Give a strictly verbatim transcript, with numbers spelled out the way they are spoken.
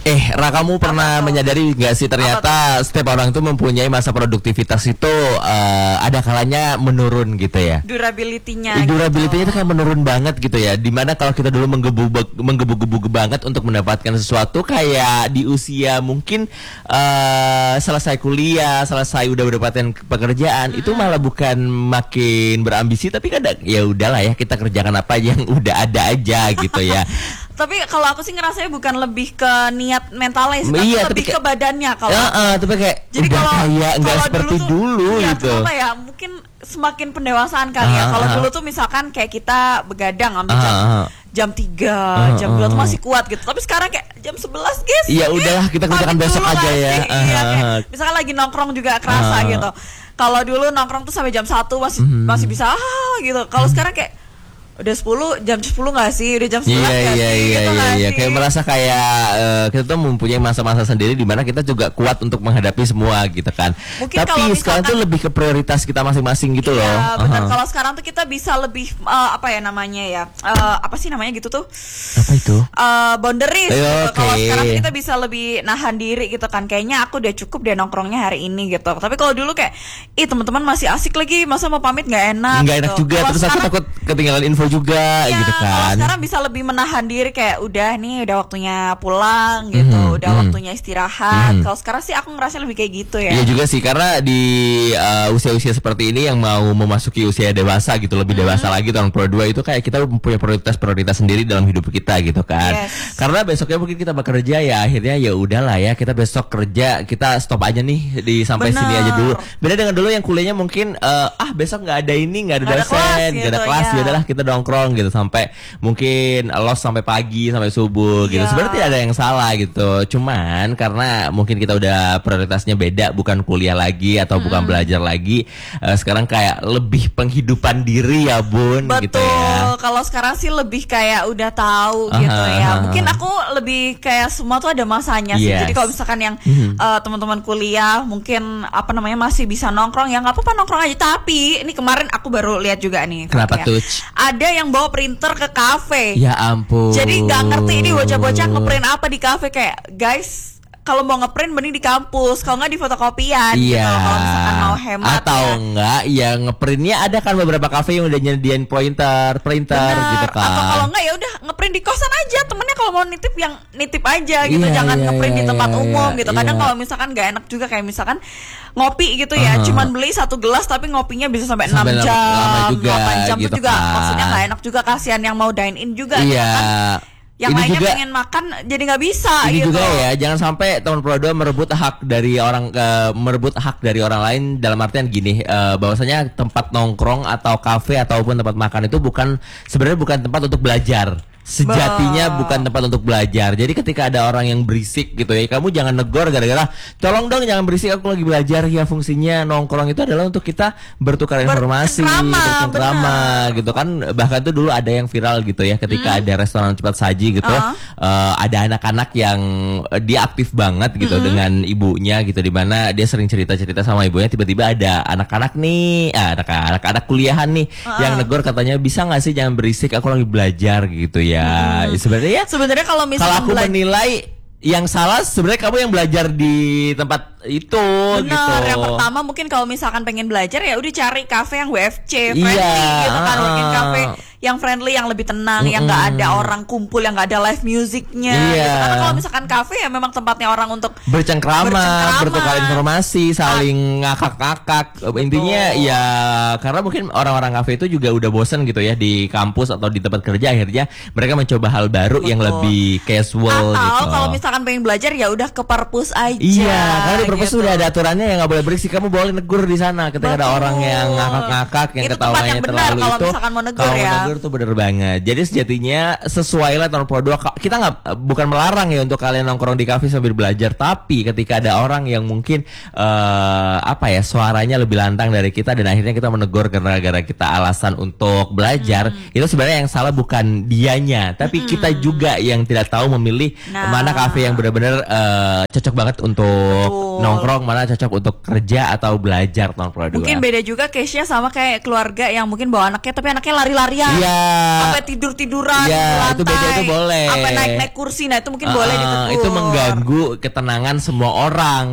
Eh, Ra, kamu pernah menyadari nggak sih ternyata setiap orang itu mempunyai masa produktivitas itu uh, ada kalanya menurun gitu ya. Durability-nya. Durability-nya gitu. itu kayak menurun banget gitu ya. Dimana kalau kita dulu menggebu menggebu-gebu banget untuk mendapatkan sesuatu kayak di usia mungkin uh, selesai kuliah, selesai udah mendapatkan pekerjaan, hmm. itu malah bukan makin berambisi tapi kadang ya udahlah ya kita kerjakan apa yang udah ada aja gitu ya. Tapi kalau aku sih ngerasanya bukan lebih ke niat mentalnya sih, tapi iya, lebih tapi ke badannya kalau. Uh, uh, tapi kayak jadi udah kalau kayak nggak seperti dulu, dulu tuh, gitu. Ya, ya mungkin semakin pendewasaan kali uh, ya. Kalau uh, dulu tuh misalkan kayak kita begadang ambil jam uh, jam tiga, uh, jam dua tuh masih kuat gitu. Tapi sekarang kayak jam sebelas guys. Iya udahlah kita kerjakan besok aja ya. Uh, iya, uh, kayak, misalkan lagi nongkrong juga kerasa uh, gitu. Kalau dulu nongkrong tuh sampai jam satu masih uh, masih bisa ah, gitu. Kalau uh, sekarang kayak udah sepuluh, jam sepuluh gak sih? Udah jam sebelas iya, gak iya, sih? Iya, gitu iya, iya. sih? Kayak merasa kayak uh, kita tuh mempunyai masa-masa sendiri di mana kita juga kuat untuk menghadapi semua gitu kan. Mungkin tapi misalkan, sekarang tuh lebih ke prioritas kita masing-masing gitu iya, loh. Iya benar. Uh-huh. Kalau sekarang tuh kita bisa lebih uh, apa ya namanya ya? Uh, apa sih namanya gitu tuh? Apa itu? Uh, boundaries. Ayo, gitu. okay. Kalau sekarang kita bisa lebih nahan diri gitu kan. Kayaknya aku udah cukup deh nongkrongnya hari ini gitu. Tapi kalau dulu kayak, ih teman-teman masih asik lagi, masa mau pamit nggak enak? Nggak gitu. enak juga. Kalo terus sekarang, aku takut ketinggalan info juga. Iya, gitu kan. Kalau sekarang bisa lebih menahan diri kayak udah nih udah waktunya pulang gitu, mm-hmm. udah mm-hmm. waktunya istirahat. Mm-hmm. Kalau sekarang sih aku ngerasa lebih kayak gitu ya. Iya juga sih karena di uh, usia-usia seperti ini yang mau memasuki usia dewasa gitu, lebih mm-hmm. dewasa lagi tahun pro dua itu kayak kita punya prioritas-prioritas sendiri dalam hidup kita gitu kan. Yes. Karena besoknya mungkin kita bekerja ya akhirnya ya udahlah ya kita besok kerja kita stop aja nih di sampai Bener. sini aja dulu. Beda dengan dulu yang kuliahnya mungkin uh, ah besok nggak ada ini nggak ada gak dosen nggak gitu, ada kelas ya. Ya udahlah kita nongkrong gitu sampai mungkin los sampai pagi sampai subuh gitu. Yeah. Sebenarnya tidak ada yang salah gitu. Cuman karena mungkin kita udah prioritasnya beda, bukan kuliah lagi atau hmm. bukan belajar lagi. Uh, sekarang kayak lebih penghidupan diri ya, Bun. Betul. Gitu ya. Kalau sekarang sih lebih kayak udah tahu Aha, gitu ya. aha. Mungkin aku lebih kayak semua tuh ada masanya sih. Yes. Jadi kalau misalkan yang hmm. uh, teman-teman kuliah mungkin apa namanya masih bisa nongkrong ya nggak apa-apa nongkrong aja. Tapi ini kemarin aku baru lihat juga nih. Kenapa ya. tuh? Ada yang bawa printer ke kafe. Ya ampun. Jadi nggak ngerti ini bocah-bocah ngeprint apa di kafe kayak guys. Kalau mau ngeprint mending di kampus, kalau nggak di fotokopian. Iya. Gitu, kalau misalkan mau hemat. Atau ya. enggak, ya ngeprintnya ada kan beberapa kafe yang udah nyediain pointer, printer Bener. gitu kan. Atau kalau enggak ya udah ngeprint di kosan aja. Temennya kalau mau nitip yang nitip aja gitu, Iya, jangan iya, ngeprint iya, di tempat iya, umum iya, gitu. Kadang iya. kalau misalkan nggak enak juga kayak misalkan ngopi gitu ya, uh-huh. cuman beli satu gelas tapi ngopinya bisa sampai Sampai enam lama- jam, lama juga, delapan jam gitu tuh juga kan. maksudnya nggak enak juga, kasihan yang mau dine in juga Iya. gitu kan. Yang Ini lainnya juga, pengen makan jadi nggak bisa ini gitu. juga ya, jangan sampai teman pro dua merebut hak dari orang uh, merebut hak dari orang lain dalam artian gini, uh, bahwasanya tempat nongkrong atau kafe ataupun tempat makan itu bukan sebenarnya bukan tempat untuk belajar. Sejatinya bah. bukan tempat untuk belajar. Jadi ketika ada orang yang berisik gitu ya, kamu jangan negor gara-gara tolong dong jangan berisik aku lagi belajar. Ya fungsinya nongkrong itu adalah untuk kita bertukar informasi, bercengkrama gitu kan. Bahkan tuh dulu ada yang viral gitu ya ketika hmm. ada restoran cepat saji gitu, uh-huh. uh, ada anak-anak yang uh, dia aktif banget gitu hmm. dengan ibunya gitu, di mana dia sering cerita-cerita sama ibunya, tiba-tiba ada anak-anak nih, ah, anak-anak anak kuliahan nih uh-huh. yang negor katanya bisa nggak sih jangan berisik aku lagi belajar gitu ya. Ya, hmm. sebenarnya ya. Sebenarnya kalau misalnya kalau aku bela- menilai yang salah sebenarnya kamu yang belajar di tempat itu. Bener, gitu. Yang pertama mungkin kalau misalkan pengen belajar ya udah cari kafe yang W F C friendly iya, gitu kan, uh, mungkin kafe yang friendly, yang lebih tenang, mm-mm. yang nggak ada orang kumpul, yang nggak ada live musicnya. Iya. Gitu. Karena kalau misalkan kafe ya memang tempatnya orang untuk bercengkrama, bercengkrama. bertukar informasi, saling ah. ngakak-ngakak. Intinya ya karena mungkin orang-orang kafe itu juga udah bosen gitu ya di kampus atau di tempat kerja, akhirnya mereka mencoba hal baru. Betul. Yang lebih casual. Atau gitu. Kalau misalkan pengen belajar ya udah ke perpus aja. Iya, karena di perpus gitu. udah ada aturannya yang nggak boleh berisik. Kamu boleh negur di sana ketika Betul. Ada orang yang ngakak-ngakak, yang itu ketawanya yang benar, terlalu kalau itu. Misalkan mau negur kalau ya. mau negur tuh bener banget. Jadi sejatinya sesuai lah tahun pro dua. Kita nggak bukan melarang ya untuk kalian nongkrong di kafe sambil belajar, tapi ketika ada orang yang mungkin uh, apa ya suaranya lebih lantang dari kita dan akhirnya kita menegur karena gara-gara kita alasan untuk belajar, hmm. itu sebenarnya yang salah bukan dianya, tapi hmm. kita juga yang tidak tahu memilih nah. mana kafe yang benar-benar uh, cocok banget untuk Betul. nongkrong, mana cocok untuk kerja atau belajar tahun Pro dua. Mungkin beda juga case-nya sama kayak keluarga yang mungkin bawa anaknya tapi anaknya lari-larian. Iya. Sampai tidur-tiduran Iya, di lantai. itu beda, itu boleh. Sampai naik-naik kursi. Nah, itu mungkin Uh, boleh ditegur. Itu mengganggu ketenangan semua orang